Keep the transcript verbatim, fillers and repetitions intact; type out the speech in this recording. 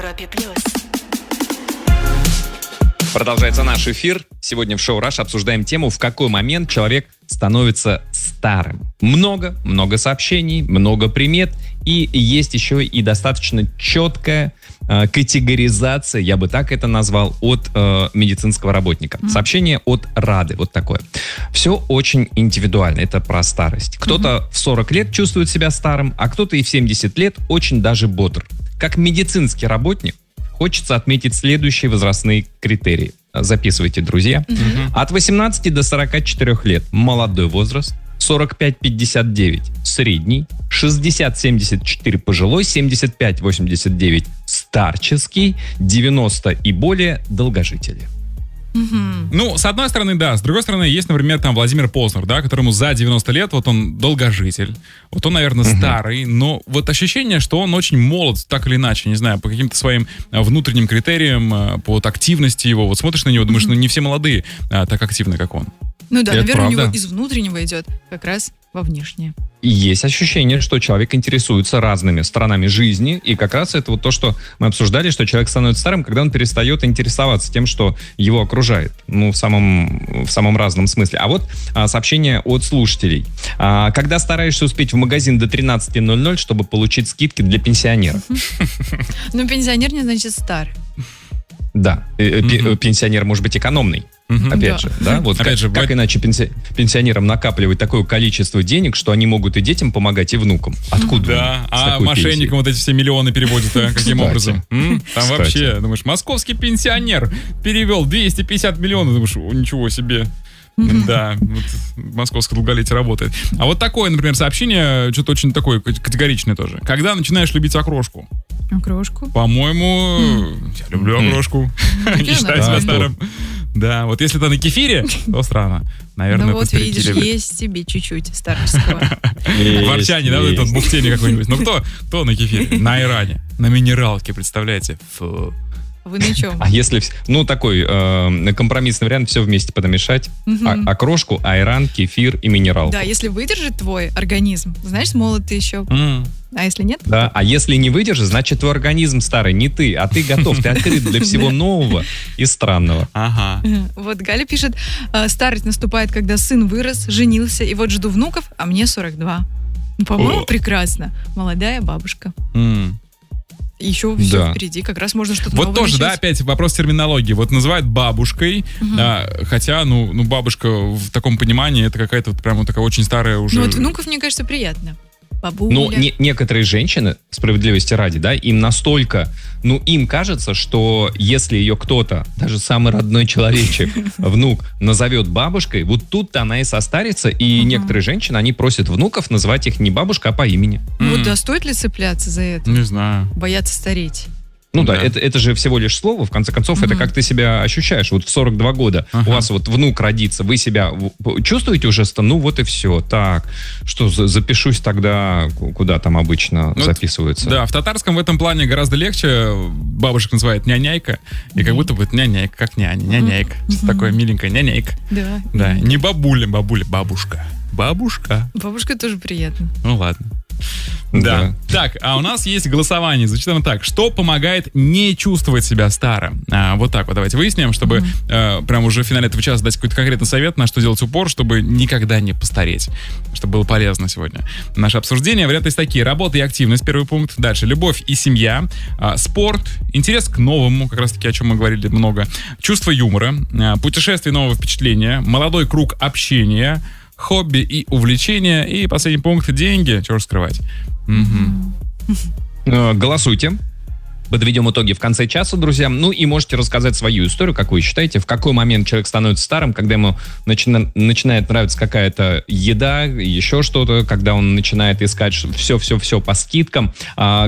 Европе плюс. Продолжается наш эфир. Сегодня в шоу «Раш» обсуждаем тему, в какой момент человек становится старым. Много, много сообщений, много примет. И есть еще и достаточно четкая э, категоризация, я бы так это назвал, от э, медицинского работника. Mm-hmm. Сообщение от Рады, вот такое. Все очень индивидуально, это про старость. Кто-то mm-hmm. в сорок лет чувствует себя старым, а кто-то и в семьдесят лет очень даже бодр. Как медицинский работник хочется отметить следующие возрастные критерии. Записывайте, друзья. Mm-hmm. От восемнадцати до сорока четырёх лет молодой возраст, сорок пять пятьдесят девять средний, шестьдесят семьдесят четыре пожилой, семьдесят пять восемьдесят девять старческий, девяносто и более долгожители. Mm-hmm. Ну, с одной стороны, да. С другой стороны, есть, например, там Владимир Познер, да, которому за девяносто лет, вот он долгожитель, вот он, наверное, mm-hmm. старый, но вот ощущение, что он очень молод, так или иначе, не знаю, по каким-то своим внутренним критериям, по вот активности его, вот смотришь на него, думаешь, mm-hmm. ну не все молодые а, так активны, как он. Ну да, это наверное, правда. У него из внутреннего идет как раз во внешнее. И есть ощущение, что человек интересуется разными сторонами жизни, и как раз это вот то, что мы обсуждали, что человек становится старым, когда он перестает интересоваться тем, что его окружает, ну, в самом, в самом разном смысле. А вот а, сообщение от слушателей. А, когда стараешься успеть в магазин до тринадцати ноль-ноль, чтобы получить скидки для пенсионеров? Ну, пенсионер не значит стар. Да, пенсионер может быть экономный. Uh-huh. Опять да. же, да, вот Опять как, же, как бывает... иначе пенси... пенсионерам накапливать такое количество денег, что они могут и детям помогать, и внукам. Откуда? Да, а мошенникам вот эти все миллионы переводят, а каким образом? М? Там Кстати. Вообще, думаешь, московский пенсионер перевел двести пятьдесят миллионов, думаешь, о, ничего себе. Да, вот московское долголетие работает. А вот такое, например, сообщение, что-то очень такое категоричное тоже. Когда начинаешь любить окрошку? Окрошку? По-моему, mm. я люблю окрошку. Не считаю себя старым. Да, вот если это на кефире, то странно. Наверное, ну вот видишь, любят. Есть тебе чуть-чуть старческого. Ворчание, да, вот это бухтение какое-нибудь. Ну кто, кто на кефире? На айране, на минералке, представляете? Фу. Вы на чем? А если, ну, такой э, компромиссный вариант, все вместе подмешать, угу. а, окрошку, айран, кефир и минералку. Да, если выдержит твой организм, знаешь, молод ты еще. Mm. А если нет? Да, а если не выдержит, значит, твой организм старый, не ты, а ты готов, ты открыт для всего нового и странного. Ага. Вот Галя пишет, старость наступает, когда сын вырос, женился, и вот жду внуков, а мне сорок два. Ну, по-моему, прекрасно. Молодая бабушка. Еще все да. впереди, как раз можно что-то вот новое тоже, начать. Да, опять вопрос терминологии. Вот называют бабушкой, угу. а, хотя, ну, ну, бабушка в таком понимании, это какая-то вот прям вот такая очень старая уже... Ну, от внуков, мне кажется, приятно. Бабуля. Ну, не, некоторые женщины, справедливости ради, да, им настолько, ну, им кажется, что если ее кто-то, даже самый родной человечек, внук, назовет бабушкой, вот тут-то она и состарится, и угу. некоторые женщины, они просят внуков называть их не бабушка, а по имени. Ну, вот да, стоит ли цепляться за это? Не знаю. Бояться стареть. Ну да, да это, это же всего лишь слово, в конце концов, mm-hmm. это как ты себя ощущаешь. Вот в сорок два года uh-huh. у вас вот внук родится, вы себя чувствуете уже, ну вот и все. Так, что, запишусь тогда, куда там обычно ну, записываются? Да, в татарском в этом плане гораздо легче. Бабушек называют няняйка, и mm-hmm. как будто бы это няняйка, как няня, няняйка. Mm-hmm. Такое миленькое, няняйка. Да. Да, не бабуля, бабуля, бабушка. Бабушка. Бабушка тоже приятно. Ну ладно. Да. да. Так, а у нас есть голосование. Зачитаем так. Что помогает не чувствовать себя старым? А, вот так вот давайте выясним, чтобы mm-hmm. э, прям уже в финале этого часа дать какой-то конкретный совет, на что делать упор, чтобы никогда не постареть. Чтобы было полезно сегодня. Наше обсуждение. Варианты есть такие. Работа и активность, первый пункт. Дальше. Любовь и семья. А, спорт. Интерес к новому, как раз таки, о чем мы говорили много. Чувство юмора. А, путешествие и новые впечатления. Молодой круг общения. Хобби и увлечения. И последний пункт — деньги. Чего же скрывать? Угу. Голосуйте. Подведем итоги в конце часа, друзья. Ну и можете рассказать свою историю, как вы считаете, в какой момент человек становится старым, когда ему начина- начинает нравиться какая-то еда, еще что-то, когда он начинает искать все-все-все по скидкам.